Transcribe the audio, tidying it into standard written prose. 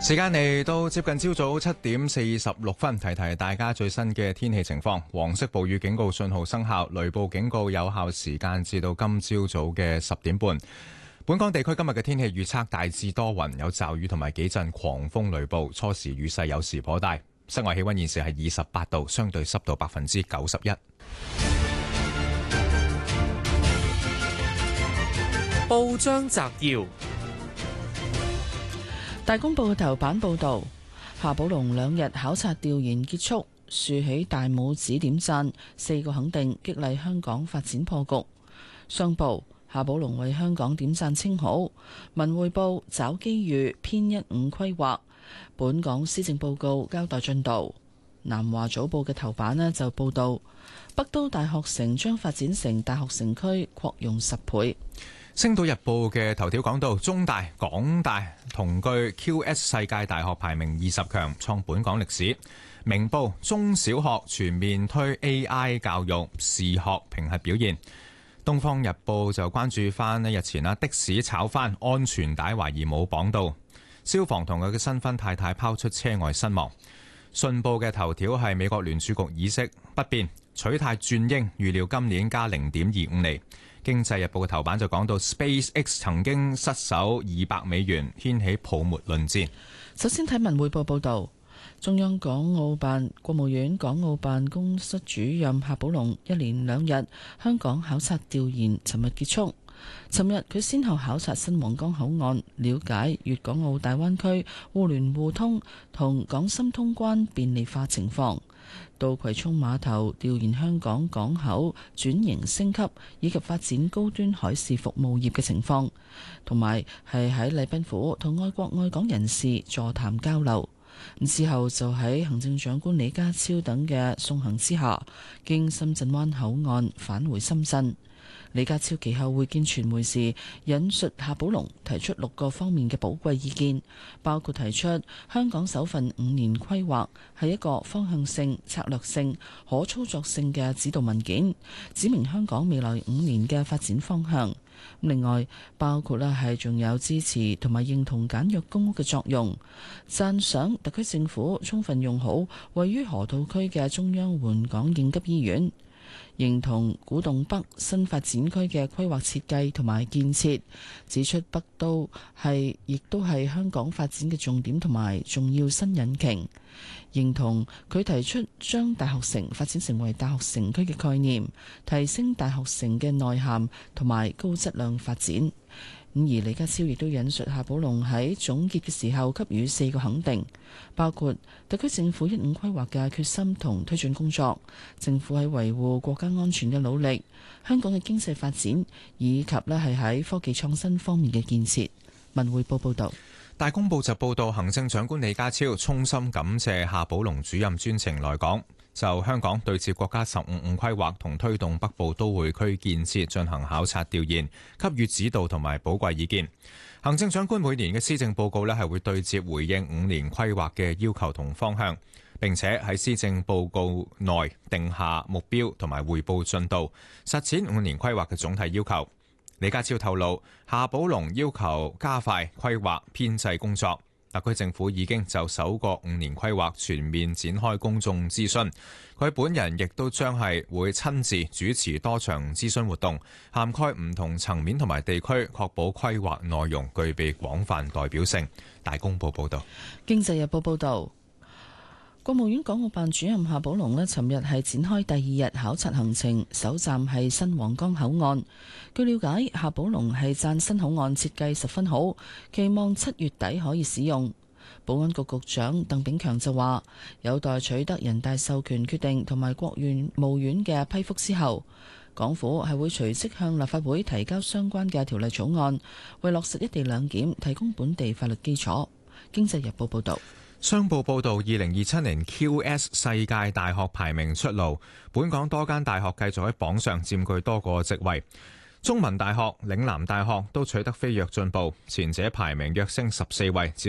時間嚟到接近朝早7:46，提提大家最新嘅天氣情況。黃色暴雨警告信號生效，雷暴警告有效時間至到今朝早嘅10點半。本港地區今日嘅天氣預測大致多雲，有驟雨同埋幾陣狂風雷暴，初時雨勢有時頗大。室外氣溫現時係28度，相對濕度91%。 報章摘要：大公報嘅頭版報道，夏寶龍2日考察調研結束，豎起大拇指點讚，4個肯定，激勵香港發展破局。商報：夏寶龍為香港點讚稱好。文匯報：找機遇編15規劃，本港施政報告交代進度。南華早報嘅頭版呢就報道，北都大學城將發展成大學城區，擴容10倍。 星島日報嘅頭條講到，中大、港大同具 QS 世界大學排名20強，創本港歷史。明報：中小學全面推 AI 教育，視學評核表現。東方日報就關注翻日前的士炒翻安全帶懷疑冇綁到，消防同佢嘅新婚太太拋出車外身亡。信報嘅頭條係美國聯儲局議息不變，取態轉鷹，預料今年加0.25厘。經濟日報嘅頭版就講到 SpaceX 曾經失守200美元，掀起泡沫論戰。 首先睇文匯報報道，中央港澳辦、國務院港澳辦公室主任夏寶龍一連2日香港考察調研，尋日結束。尋日佢先後考察新皇崗口岸，了解粵港澳大灣區互聯互通同港深通關便利化情況，到葵涌碼頭調研香港港口轉型升級以及發展高端海事服務業嘅情況，同埋係喺禮賓府同愛國愛港人士座談交流。之後就喺行政長官李家超等嘅送行之下，經深圳灣口岸返回深圳。李家超其後會見傳媒時，引述夏寶龍提出6個方面嘅寶貴意見，包括提出香港首份5年規劃係一個方向性、策略性、可操作性嘅指導文件，指明香港未來5年嘅發展方向。另外，包括係仲有支持同埋認同簡約公屋嘅作用，讚賞特區政府充分用好位於河套區嘅中央援港應急醫院。認同古洞北新發展區嘅規劃設計同埋建設，指出北都亦都係香港發展嘅重點同埋重要新引擎。認同佢提出將大學城發展成為大學城區嘅概念，提升大學城嘅內涵同埋高質量發展。而李家超亦都引述夏寶龍喺總結嘅時候給予4個肯定，包括特區政府15規劃嘅決心同推進工作，政府喺維護國家安全嘅努力，香港嘅經濟發展，以及咧係喺科技創新方面嘅建設。文匯報報道。 大公報就報道，行政長官李家超衷心感謝夏寶龍主任專程來港，就香港對接國家15規劃同推動北部都會區建設進行考察調研，給予指導同埋寶貴意見。行政長官每年嘅施政報告係會對接回應5年規劃嘅要求同方向，並且喺施政報告內定下目標同埋匯報進度，實踐5年規劃嘅總體要求。李家超透露，夏寶龍要求加快規劃編制工作，特區政府已經就首個5年規劃全面展開公眾諮詢，佢本人亦都將係會親自主持多場諮詢活動，涵蓋唔同層面同埋地區，確保規劃內容具備廣泛代表性。大公報報道。 經濟日報報道，國務院港澳辦主任夏寶龍尋日係展開第2日考察行程，首站係新皇崗口岸。據了解，夏寶龍係讚新口岸設計十分好，期望7月底可以使用。保安局局長鄧炳強就話，有待取得人大授權決定同埋國務院嘅批覆之後，港府係會隨即向立法會提交相關嘅條例草案，為落實一地兩檢提供本地法律基礎。經濟日報報道。 商報報導，2027年 QS 世界大學排名出爐，本港多間大學繼續喺榜上佔據多個席位。中文大學、嶺南大學都取得飛躍進步，前者排名躍升14位。